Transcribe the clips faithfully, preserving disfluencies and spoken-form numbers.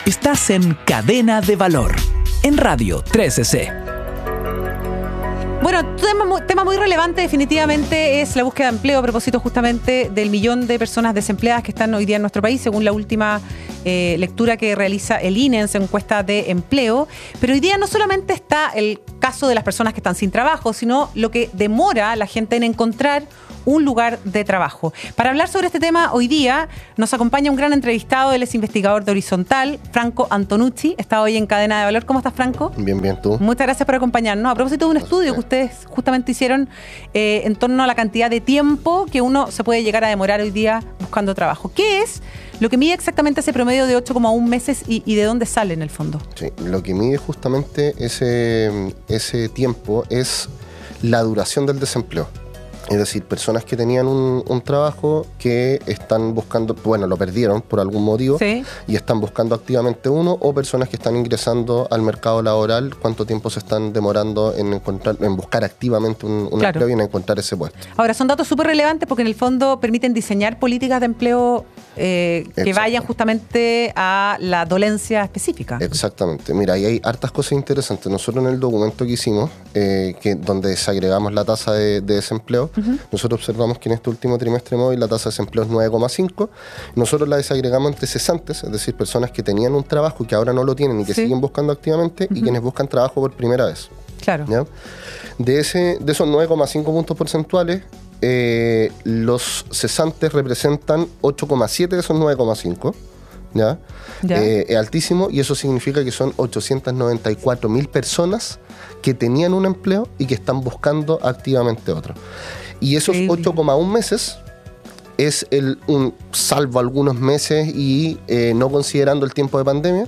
Estás en Cadena de Valor, en Radio trece C. Bueno, tema muy, tema muy relevante definitivamente es la búsqueda de empleo a propósito justamente del millón de personas desempleadas que están hoy día en nuestro país, según la última eh, lectura que realiza el I N E en su encuesta de empleo. Pero hoy día no solamente está el caso de las personas que están sin trabajo, sino lo que demora a la gente en encontrar un lugar de trabajo. Para hablar sobre este tema, hoy día nos acompaña un gran entrevistado, él es investigador de Horizontal, Franco Antonucci, está hoy en Cadena de Valor. ¿Cómo estás, Franco? Bien, bien, ¿tú? Muchas gracias por acompañarnos. A propósito de un estudio que ustedes justamente hicieron eh, en torno a la cantidad de tiempo que uno se puede llegar a demorar hoy día buscando trabajo. ¿Qué es lo que mide exactamente ese promedio de ocho coma uno meses y, y de dónde sale en el fondo? Sí, lo que mide justamente ese, ese tiempo es la duración del desempleo. Es decir, personas que tenían un, un trabajo que están buscando, bueno, lo perdieron por algún motivo, sí, y están buscando activamente uno, o personas que están ingresando al mercado laboral, cuánto tiempo se están demorando en encontrar, en buscar activamente un, un claro. empleo y en encontrar ese puesto. Ahora, son datos súper relevantes porque en el fondo permiten diseñar políticas de empleo eh, que vayan justamente a la dolencia específica. Exactamente. Mira, ahí hay hartas cosas interesantes. Nosotros en el documento que hicimos, eh, que donde desagregamos la tasa de, de desempleo, Uh-huh. nosotros observamos que en este último trimestre móvil la tasa de desempleo es nueve coma cinco. Nosotros la desagregamos entre cesantes, es decir, personas que tenían un trabajo y que ahora no lo tienen y que sí. siguen buscando activamente, uh-huh. y quienes buscan trabajo por primera vez. Claro. ¿Ya? De, ese, de esos nueve coma cinco puntos porcentuales, eh, los cesantes representan ocho coma siete de esos nueve coma cinco. ¿Ya? ¿Ya? Eh, es altísimo, y eso significa que son ochocientas noventa y cuatro mil personas que tenían un empleo y que están buscando activamente otro. Y esos ocho coma uno meses es el, un, salvo algunos meses y eh, no considerando el tiempo de pandemia,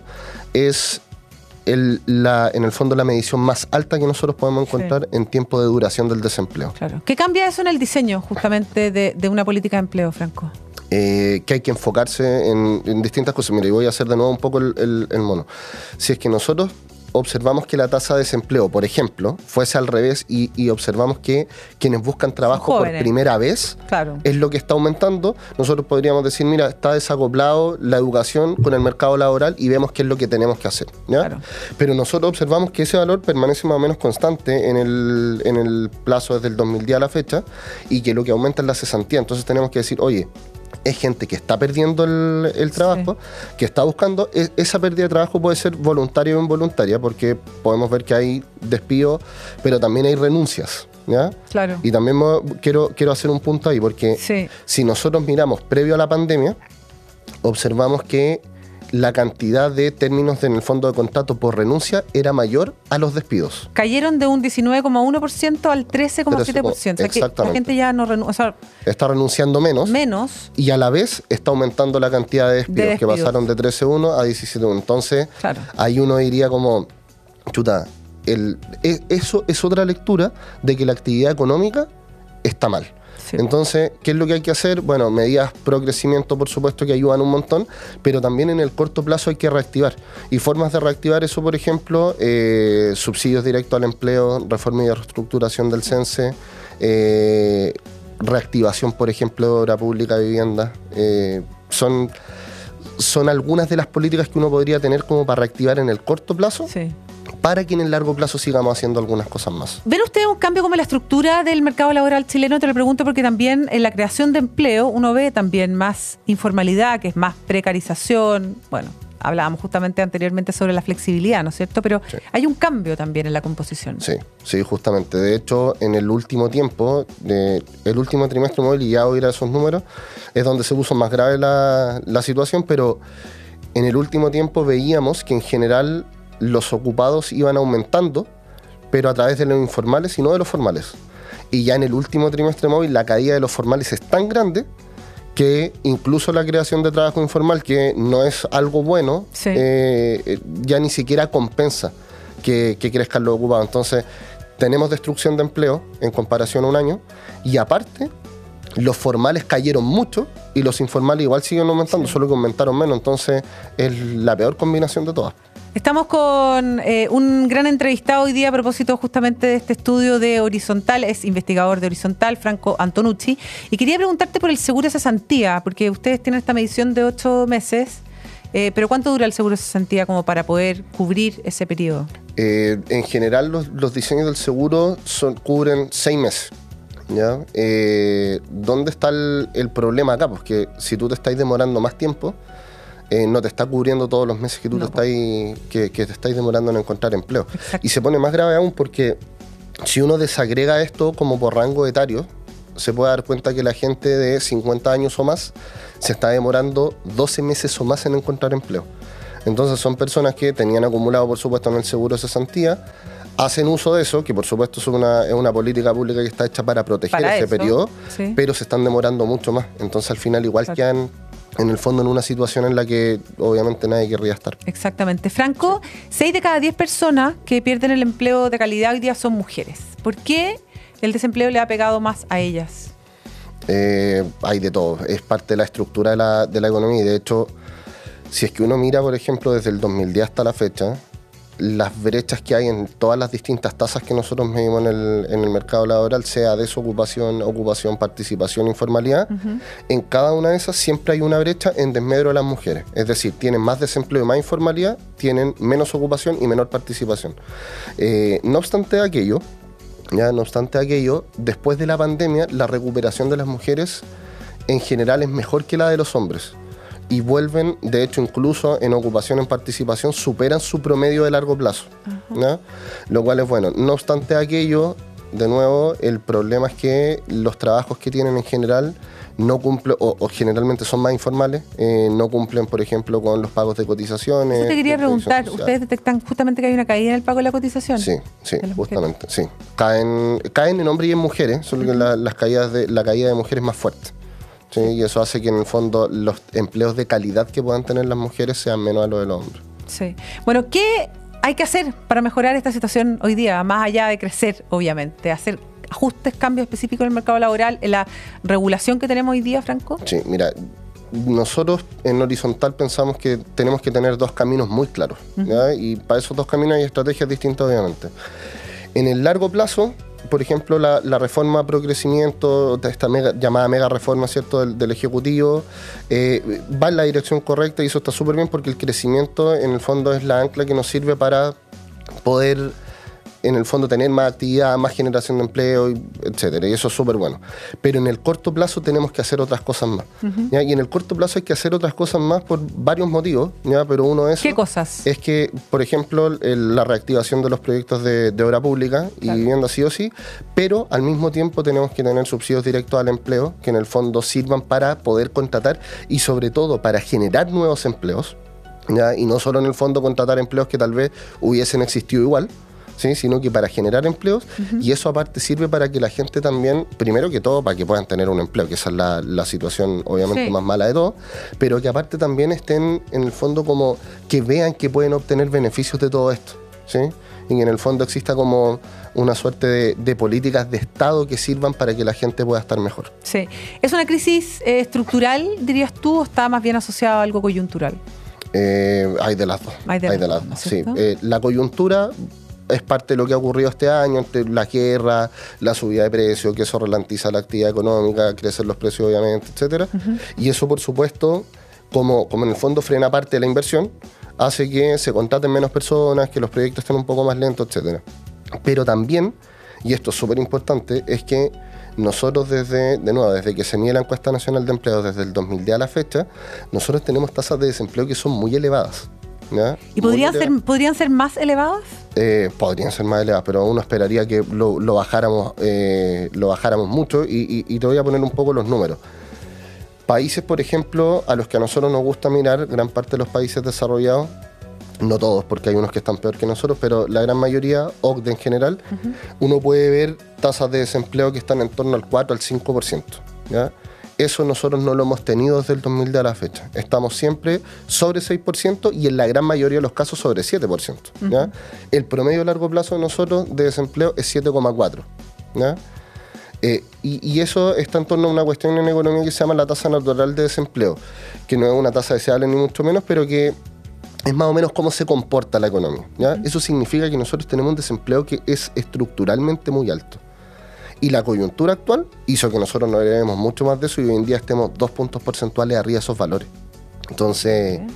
es el, la, en el fondo la medición más alta que nosotros podemos encontrar, sí, en tiempo de duración del desempleo. Claro. ¿Qué cambia eso en el diseño justamente de, de una política de empleo, Franco? Eh, que hay que enfocarse en, en distintas cosas. Mira, y voy a hacer de nuevo un poco el, el, el mono. Si es que nosotros observamos que la tasa de desempleo, por ejemplo, fuese al revés y, y observamos que quienes buscan trabajo por primera vez, claro, es lo que está aumentando, nosotros podríamos decir, mira, está desacoplado la educación con el mercado laboral y vemos qué es lo que tenemos que hacer, ¿ya? Claro. Pero nosotros observamos que ese valor permanece más o menos constante en el, en el plazo desde el dos mil diez a la fecha, y que lo que aumenta es la cesantía. Entonces tenemos que decir, oye, es gente que está perdiendo el, el trabajo, sí, que está buscando. Es, esa pérdida de trabajo puede ser voluntaria o involuntaria, porque podemos ver que hay despidos, pero también hay renuncias, ¿ya? Claro. Y también me, quiero, quiero hacer un punto ahí, porque sí, si nosotros miramos previo a la pandemia, observamos que la cantidad de términos de, en el fondo de contrato por renuncia era mayor a los despidos. Cayeron de un diecinueve coma uno por ciento al trece coma siete por ciento. O sea, que la gente ya no renuncia. O sea, está renunciando menos. Menos. Y a la vez está aumentando la cantidad de despidos, de despidos. que pasaron de trece coma uno a diecisiete coma uno. Entonces, claro, ahí uno diría como, chuta, el, eso es otra lectura de que la actividad económica está mal. Sí. Entonces, ¿qué es lo que hay que hacer? Bueno, medidas pro crecimiento, por supuesto, que ayudan un montón, pero también en el corto plazo hay que reactivar. Y formas de reactivar eso, por ejemplo, eh, subsidios directos al empleo, reforma y reestructuración del CENSE, eh, reactivación, por ejemplo, de obra pública de vivienda. Eh, son, son algunas de las políticas que uno podría tener como para reactivar en el corto plazo. Sí. Para que en el largo plazo sigamos haciendo algunas cosas más. ¿Ven ustedes un cambio como la estructura del mercado laboral chileno? Te lo pregunto porque también en la creación de empleo uno ve también más informalidad, que es más precarización. Bueno, hablábamos justamente anteriormente sobre la flexibilidad, ¿no es cierto? Pero sí, hay un cambio también en la composición. Sí, sí, justamente. De hecho, en el último tiempo, de, el último trimestre móvil, y ya oír esos números, es donde se puso más grave la, la situación, pero en el último tiempo veíamos que en general los ocupados iban aumentando, pero a través de los informales y no de los formales. Y ya en el último trimestre móvil la caída de los formales es tan grande que incluso la creación de trabajo informal, que no es algo bueno, sí, eh, ya ni siquiera compensa que, que crezcan los ocupados. Entonces tenemos destrucción de empleo en comparación a un año, y aparte los formales cayeron mucho y los informales igual siguen aumentando, sí, solo que aumentaron menos. Entonces es la peor combinación de todas. Estamos con eh, un gran entrevistado hoy día a propósito justamente de este estudio de Horizontal, es investigador de Horizontal, Franco Antonucci, y quería preguntarte por el seguro de cesantía, porque ustedes tienen esta medición de ocho meses Eh, pero ¿cuánto dura el seguro de cesantía como para poder cubrir ese periodo? Eh, en general, los, los diseños del seguro son, cubren seis meses. ¿Ya? Eh, ¿Dónde está el, el problema acá? Pues que si tú te estás demorando más tiempo, eh, no te está cubriendo todos los meses que tú no, te, estás, que, que te estás demorando en encontrar empleo. Exacto. Y se pone más grave aún porque si uno desagrega esto como por rango etario, se puede dar cuenta que la gente de cincuenta años o más se está demorando doce meses o más en encontrar empleo. Entonces son personas que tenían acumulado, por supuesto, en el seguro de cesantía, hacen uso de eso, que por supuesto es una, es una política pública que está hecha para proteger para ese eso, periodo, sí. Pero se están demorando mucho más. Entonces al final igual Exacto. quedan en el fondo en una situación en la que obviamente nadie querría estar. Exactamente. Franco, seis de cada diez personas que pierden el empleo de calidad hoy día son mujeres. ¿Por qué el desempleo le ha pegado más a ellas? Eh, hay de todo. Es parte de la estructura de la, de la economía y de hecho, si es que uno mira, por ejemplo, desde el dos mil diez hasta la fecha, las brechas que hay en todas las distintas tasas que nosotros medimos en el, en el mercado laboral, sea desocupación, ocupación, participación, informalidad, uh-huh. en cada una de esas siempre hay una brecha en desmedro de las mujeres. Es decir, tienen más desempleo y más informalidad, tienen menos ocupación y menor participación. Eh, no obstante aquello, ya no obstante aquello, después de la pandemia, la recuperación de las mujeres en general es mejor que la de los hombres. Y vuelven, de hecho, incluso en ocupación, en participación, superan su promedio de largo plazo, ¿no? Lo cual es bueno. No obstante aquello, de nuevo, el problema es que los trabajos que tienen en general no cumplen, o, o generalmente son más informales, eh, no cumplen, por ejemplo, con los pagos de cotizaciones. Eso te quería preguntar, ¿ustedes detectan justamente que hay una caída en el pago de la cotización? Sí, sí, justamente, sí. Caen, caen en hombres y en mujeres, solo que uh-huh. la, las caídas de, la caída de mujeres es más fuerte. Sí, y eso hace que en el fondo los empleos de calidad que puedan tener las mujeres sean menos a los de los hombres. Sí. Bueno, ¿qué hay que hacer para mejorar esta situación hoy día? Más allá de crecer, obviamente, hacer ajustes, cambios específicos en el mercado laboral, en la regulación que tenemos hoy día, Franco. Sí, mira, nosotros en Horizontal pensamos que tenemos que tener dos caminos muy claros, uh-huh. ¿ya? Y para esos dos caminos hay estrategias distintas, obviamente. En el largo plazo, por ejemplo, la, la reforma pro crecimiento, esta mega, llamada mega reforma, ¿cierto?, del, del Ejecutivo, eh, va en la dirección correcta y eso está súper bien porque el crecimiento, en el fondo, es la ancla que nos sirve para poder, en el fondo, tener más actividad, más generación de empleo, etcétera. Y eso es súper bueno. Pero en el corto plazo tenemos que hacer otras cosas más. Uh-huh. ¿Ya? Y en el corto plazo hay que hacer otras cosas más por varios motivos, ¿ya? Pero uno de esos... ¿Qué cosas? Es que, por ejemplo, el, la reactivación de los proyectos de, de obra pública y claro. vivienda sí o sí, pero al mismo tiempo tenemos que tener subsidios directos al empleo que en el fondo sirvan para poder contratar y sobre todo para generar nuevos empleos, ¿ya? Y no solo en el fondo contratar empleos que tal vez hubiesen existido igual, ¿sí? Sino que para generar empleos, uh-huh. y eso aparte sirve para que la gente también, primero que todo, para que puedan tener un empleo, que esa es la, la situación obviamente sí. más mala de todo, pero que aparte también estén en el fondo como que vean que pueden obtener beneficios de todo esto, ¿sí? Y que en el fondo exista como una suerte de, de políticas de Estado que sirvan para que la gente pueda estar mejor. Sí. ¿Es una crisis eh, estructural, dirías tú, o está más bien asociada a algo coyuntural? Eh, hay de las dos. Hay de, hay de las dos, sí. Eh, la coyuntura es parte de lo que ha ocurrido este año, entre la guerra, la subida de precios, que eso ralentiza la actividad económica, crecen los precios obviamente, etcétera. Uh-huh. Y eso, por supuesto, como, como en el fondo frena parte de la inversión, hace que se contraten menos personas, que los proyectos estén un poco más lentos, etcétera. Pero también, y esto es súper importante, es que nosotros desde, de nuevo, desde que se mide la encuesta nacional de empleo, desde el dos mil diez a la fecha, nosotros tenemos tasas de desempleo que son muy elevadas. ¿Ya? ¿Y podrían ser, podrían ser más elevadas? Eh, podrían ser más elevadas, pero uno esperaría que lo, lo bajáramos eh, lo bajáramos mucho y, y, y te voy a poner un poco los números. Países, por ejemplo, a los que a nosotros nos gusta mirar, gran parte de los países desarrollados, no todos, porque hay unos que están peor que nosotros, pero la gran mayoría, O C D E en general, uh-huh. uno puede ver tasas de desempleo que están en torno al cuatro al cinco por ciento, ¿ya? Eso nosotros no lo hemos tenido desde el dos mil diez a la fecha. Estamos siempre sobre seis por ciento y en la gran mayoría de los casos sobre siete por ciento. ¿Ya? Uh-huh. El promedio a largo plazo de nosotros de desempleo es siete coma cuatro. ¿Ya? Eh, y, y eso está en torno a una cuestión en economía que se llama la tasa natural de desempleo, que no es una tasa deseable ni mucho menos, pero que es más o menos cómo se comporta la economía. ¿Ya? Uh-huh. Eso significa que nosotros tenemos un desempleo que es estructuralmente muy alto. Y la coyuntura actual hizo que nosotros no heredemos mucho más de eso y hoy en día estemos dos puntos porcentuales arriba de esos valores. Entonces,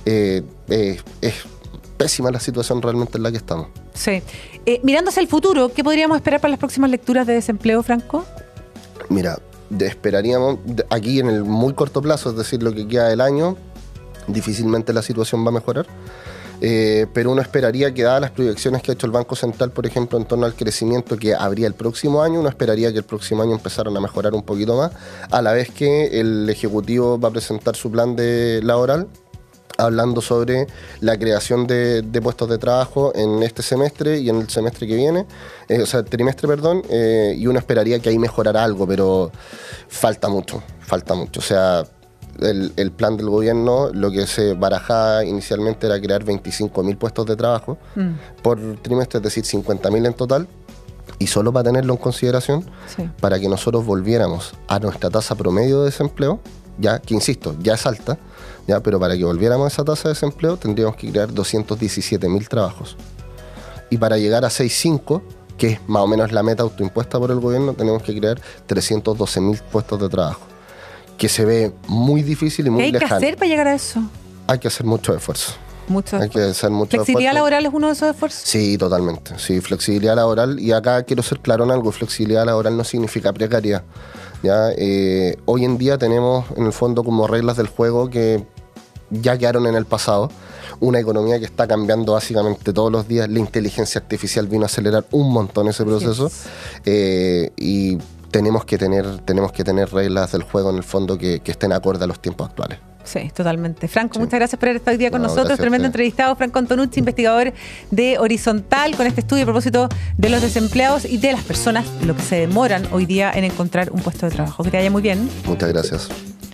eh, eh, es pésima la situación realmente en la que estamos. Sí. Eh, mirando hacia el futuro, ¿qué podríamos esperar para las próximas lecturas de desempleo, Franco? Mira, de, esperaríamos de, aquí en el muy corto plazo, es decir, lo que queda del año, difícilmente la situación va a mejorar. Eh, pero uno esperaría que, dadas las proyecciones que ha hecho el Banco Central, por ejemplo, en torno al crecimiento que habría el próximo año, uno esperaría que el próximo año empezaran a mejorar un poquito más, a la vez que el Ejecutivo va a presentar su plan de laboral, hablando sobre la creación de, de puestos de trabajo en este semestre y en el semestre que viene, eh, o sea, el trimestre, perdón, eh, y uno esperaría que ahí mejorara algo, pero falta mucho, falta mucho, o sea... El, el plan del gobierno, lo que se barajaba inicialmente era crear veinticinco mil puestos de trabajo mm. por trimestre, es decir, cincuenta mil en total, y solo para tenerlo en consideración, sí. para que nosotros volviéramos a nuestra tasa promedio de desempleo, ya que insisto, ya es alta, ya, pero para que volviéramos a esa tasa de desempleo tendríamos que crear doscientos diecisiete mil trabajos. Y para llegar a seiscientos cinco, que es más o menos la meta autoimpuesta por el gobierno, tenemos que crear trescientos doce mil puestos de trabajo, que se ve muy difícil y muy lejano. ¿Qué hay que hacer para llegar a eso? Hay que hacer mucho esfuerzo. Mucho Hay esfuerzo. que hacer mucho ¿Flexibilidad esfuerzo. laboral es uno de esos esfuerzos? Sí, totalmente. Sí, flexibilidad laboral. Y acá quiero ser claro en algo. Flexibilidad laboral no significa precariedad. ¿Ya? Eh, hoy en día tenemos, en el fondo, como reglas del juego que ya quedaron en el pasado. Una economía que está cambiando básicamente todos los días. La inteligencia artificial vino a acelerar un montón ese proceso. Yes. Eh, y tenemos que tener tenemos que tener reglas del juego en el fondo que, que estén acorde a los tiempos actuales. Sí, totalmente. Franco, sí. muchas gracias por estar hoy día con no, nosotros. Tremendo entrevistado, Franco Antonucci, investigador de Horizontal, con este estudio a propósito de los desempleados y de las personas, lo que se demoran hoy día en encontrar un puesto de trabajo. Que te vaya muy bien. Muchas gracias.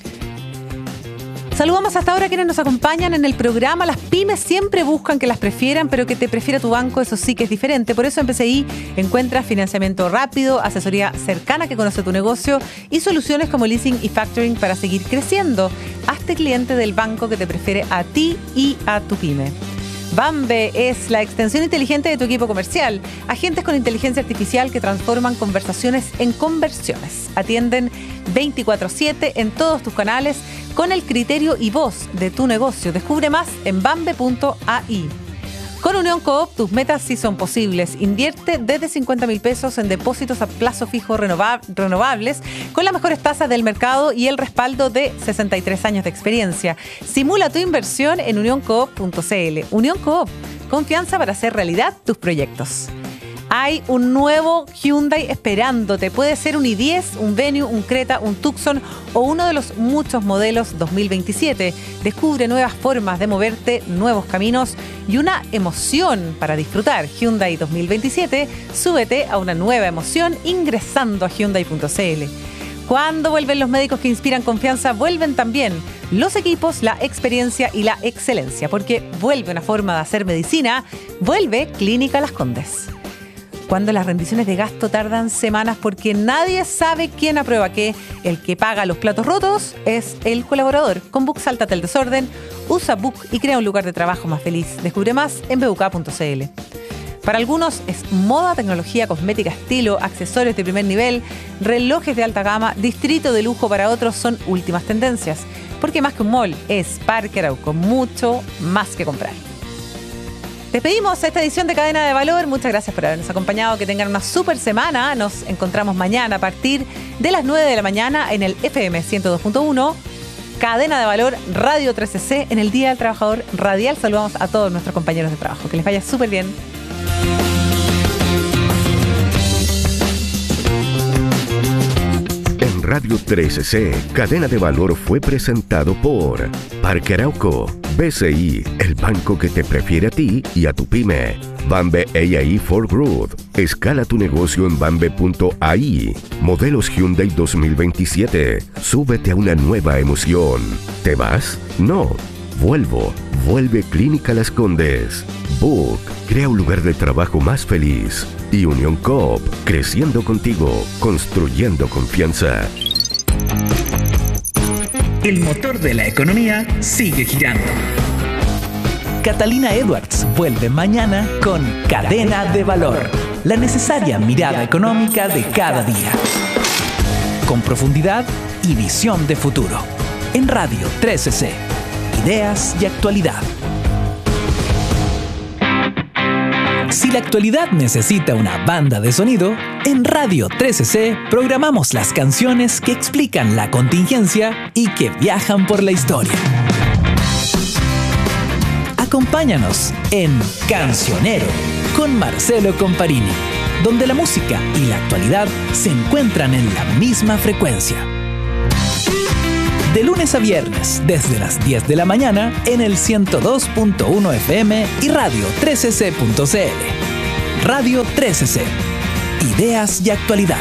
Saludamos hasta ahora a quienes nos acompañan en el programa. Las pymes siempre buscan que las prefieran, pero que te prefiera tu banco, eso sí que es diferente. Por eso en P C I encuentras financiamiento rápido, asesoría cercana que conoce tu negocio y soluciones como leasing y factoring para seguir creciendo. Hazte cliente del banco que te prefiere a ti y a tu pyme. Bambe es la extensión inteligente de tu equipo comercial. Agentes con inteligencia artificial que transforman conversaciones en conversiones. Atienden veinticuatro siete en todos tus canales con el criterio y voz de tu negocio. Descubre más en bambe punto a i. Con Unión Coop, tus metas sí son posibles. Invierte desde cincuenta mil pesos en depósitos a plazo fijo renova- renovables con las mejores tasas del mercado y el respaldo de sesenta y tres años de experiencia. Simula tu inversión en unión coop punto c l. Unión Coop, confianza para hacer realidad tus proyectos. Hay un nuevo Hyundai esperándote. Puede ser un i diez, un Venue, un Creta, un Tucson o uno de los muchos modelos dos mil veintisiete. Descubre nuevas formas de moverte, nuevos caminos y una emoción para disfrutar. Hyundai dos mil veintisiete, súbete a una nueva emoción ingresando a hyundai punto c l. Cuando vuelven los médicos que inspiran confianza, vuelven también los equipos, la experiencia y la excelencia. Porque vuelve una forma de hacer medicina, vuelve Clínica Las Condes. Cuando las rendiciones de gasto tardan semanas porque nadie sabe quién aprueba qué, el que paga los platos rotos es el colaborador. Con Book, sáltate el desorden, usa Book y crea un lugar de trabajo más feliz. Descubre más en b u k punto c l. Para algunos es moda, tecnología, cosmética, estilo, accesorios de primer nivel, relojes de alta gama, distrito de lujo. Para otros son últimas tendencias. Porque más que un mall, es Parque Arauco, mucho más que comprar. Despedimos esta edición de Cadena de Valor. Muchas gracias por habernos acompañado. Que tengan una súper semana. Nos encontramos mañana a partir de las nueve de la mañana en el F M ciento dos punto uno. Cadena de Valor, Radio trece C, en el Día del Trabajador Radial. Saludamos a todos nuestros compañeros de trabajo. Que les vaya súper bien. En Radio trece C, Cadena de Valor fue presentado por Parque Arauco, B C I, el banco que te prefiere a ti y a tu pyme. Bambe A I for Growth. Escala tu negocio en bambe punto a i. Modelos Hyundai dos mil veintisiete. Súbete a una nueva emoción. ¿Te vas? No. Vuelvo. Vuelve Clínica Las Condes. Book. Crea un lugar de trabajo más feliz. Y Unión Coop. Creciendo contigo. Construyendo confianza. El motor de la economía sigue girando. Catalina Edwards vuelve mañana con Cadena de Valor, la necesaria mirada económica de cada día. Con profundidad y visión de futuro. En Radio trece C. ideas y actualidad. Si la actualidad necesita una banda de sonido, en Radio trece ce programamos las canciones que explican la contingencia y que viajan por la historia. Acompáñanos en Cancionero con Marcelo Comparini, donde la música y la actualidad se encuentran en la misma frecuencia. De lunes a viernes, desde las diez de la mañana, en el ciento dos punto uno F M y radio trece ce punto c l. Radio trece ce. Ideas y actualidad.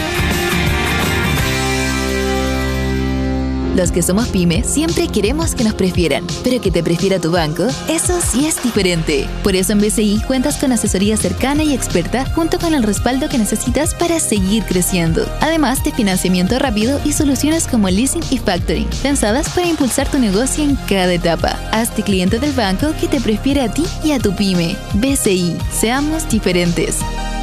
Los que somos pyme siempre queremos que nos prefieran, pero que te prefiera tu banco, eso sí es diferente. Por eso en B C I cuentas con asesoría cercana y experta junto con el respaldo que necesitas para seguir creciendo. Además de financiamiento rápido y soluciones como leasing y factoring, pensadas para impulsar tu negocio en cada etapa. Hazte cliente del banco que te prefiere a ti y a tu pyme. B C I, seamos diferentes.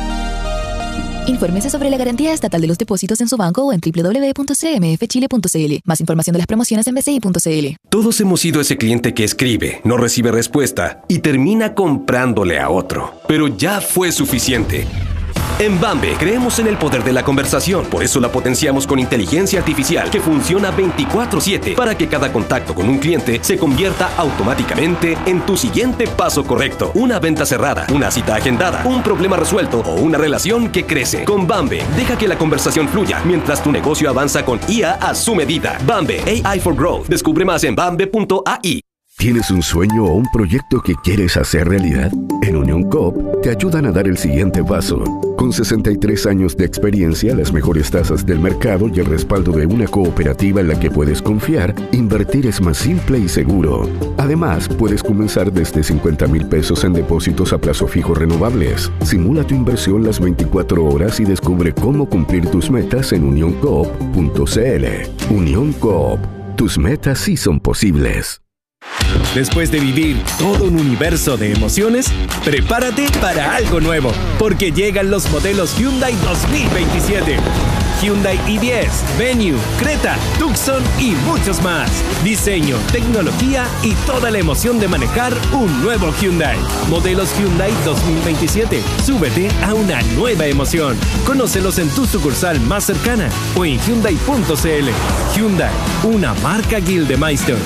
Infórmese sobre la garantía estatal de los depósitos en su banco o en doble u doble u doble u punto c m f chile punto c l. Más información de las promociones en b c i punto c l. Todos hemos sido ese cliente que escribe, no recibe respuesta y termina comprándole a otro. Pero ya fue suficiente. En Bambe creemos en el poder de la conversación, por eso la potenciamos con inteligencia artificial que funciona veinticuatro siete para que cada contacto con un cliente se convierta automáticamente en tu siguiente paso correcto. Una venta cerrada, una cita agendada, un problema resuelto o una relación que crece. Con Bambe, deja que la conversación fluya mientras tu negocio avanza con I A a su medida. Bambe, A I for Growth. Descubre más en bambe punto a i. ¿Tienes un sueño o un proyecto que quieres hacer realidad? En Unión Coop te ayudan a dar el siguiente paso. Con sesenta y tres años de experiencia, las mejores tasas del mercado y el respaldo de una cooperativa en la que puedes confiar, invertir es más simple y seguro. Además, puedes comenzar desde cincuenta mil pesos en depósitos a plazo fijo renovables. Simula tu inversión las veinticuatro horas y descubre cómo cumplir tus metas en unión coop punto c l. Unión Coop. Tus metas sí son posibles. Después de vivir todo un universo de emociones, prepárate para algo nuevo, porque llegan los modelos Hyundai dos mil veintisiete. Hyundai i diez, Venue, Creta, Tucson y muchos más. Diseño, tecnología y toda la emoción de manejar un nuevo Hyundai. Modelos Hyundai dos mil veintisiete. Súbete a una nueva emoción. Conócelos en tu sucursal más cercana o en hyundai punto c l. Hyundai, una marca Gildemeister.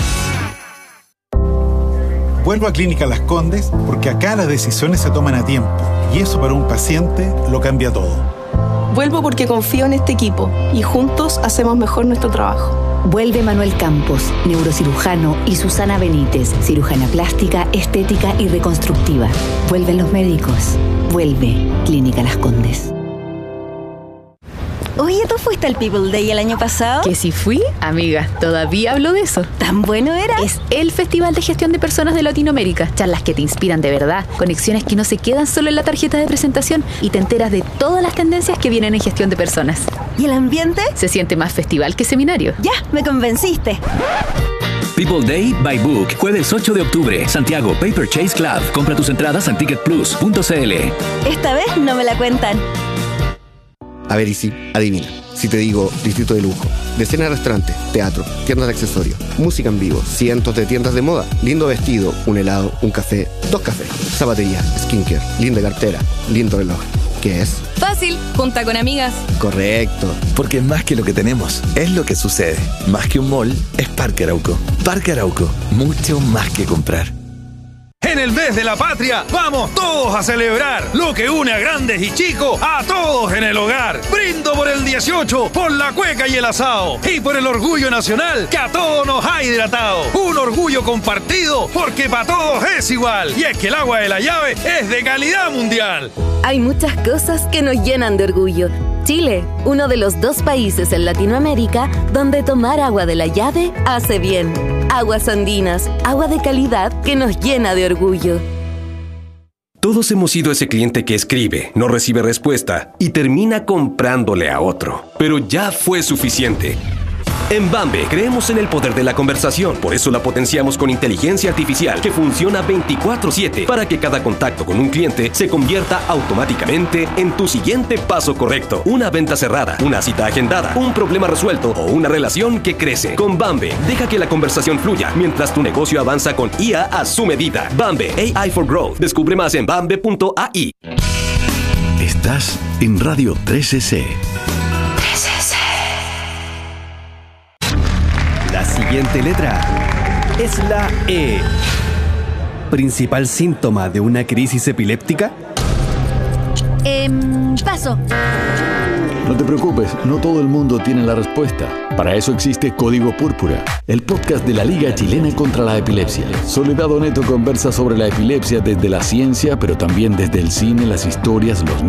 Vuelvo a Clínica Las Condes porque acá las decisiones se toman a tiempo y eso para un paciente lo cambia todo. Vuelvo porque confío en este equipo y juntos hacemos mejor nuestro trabajo. Vuelve Manuel Campos, neurocirujano, y Susana Benítez, cirujana plástica, estética y reconstructiva. Vuelven los médicos. Vuelve Clínica Las Condes. Oye, ¿tú fuiste al People Day el año pasado? ¿Que si fui? Amiga, todavía hablo de eso. ¿Tan bueno era? Es el Festival de Gestión de Personas de Latinoamérica. Charlas que te inspiran de verdad, conexiones que no se quedan solo en la tarjeta de presentación y te enteras de todas las tendencias que vienen en gestión de personas. ¿Y el ambiente? Se siente más festival que seminario. Ya, me convenciste. People Day by Book, jueves ocho de octubre, Santiago Paper Chase Club. Compra tus entradas en ticket plus punto c l. Esta vez no me la cuentan. A ver, y si, adivina. Si te digo distrito de lujo, decenas de restaurantes, teatro, tiendas de accesorios, música en vivo, cientos de tiendas de moda, lindo vestido, un helado, un café, dos cafés, zapatería, skincare, linda cartera, lindo reloj. ¿Qué es? Fácil, junta con amigas. Correcto. Porque más que lo que tenemos, es lo que sucede. Más que un mall, es Parque Arauco. Parque Arauco, mucho más que comprar. En el mes de la patria, vamos todos a celebrar lo que une a grandes y chicos, a todos en el hogar. Brindo por el dieciocho, por la cueca y el asado, y por el orgullo nacional que a todos nos ha hidratado. Un orgullo compartido porque para todos es igual. Y es que el agua de la llave es de calidad mundial. Hay muchas cosas que nos llenan de orgullo. Chile, uno de los dos países en Latinoamérica donde tomar agua de la llave hace bien. Aguas andinas, agua de calidad que nos llena de orgullo. Todos hemos sido ese cliente que escribe, no recibe respuesta y termina comprándole a otro. Pero ya fue suficiente. En Bambe creemos en el poder de la conversación, por eso la potenciamos con inteligencia artificial que funciona veinticuatro siete para que cada contacto con un cliente se convierta automáticamente en tu siguiente paso correcto. Una venta cerrada, una cita agendada, un problema resuelto o una relación que crece. Con Bambe, deja que la conversación fluya mientras tu negocio avanza con I A a su medida. Bambe, A I for Growth. Descubre más en bambe punto a i. Estás en Radio trece C. La siguiente letra es la E. ¿Principal síntoma de una crisis epiléptica? Eh, paso. No te preocupes, no todo el mundo tiene la respuesta. Para eso existe Código Púrpura, el podcast de la Liga Chilena contra la Epilepsia. Soledad Oneto conversa sobre la epilepsia desde la ciencia, pero también desde el cine, las historias, los